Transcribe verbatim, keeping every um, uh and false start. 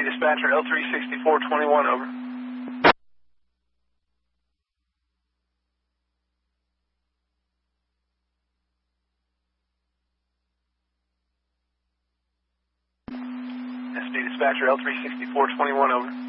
Dispatcher, L three sixty-four twenty-one, over. S D Dispatcher, L three sixty-four twenty-one, over.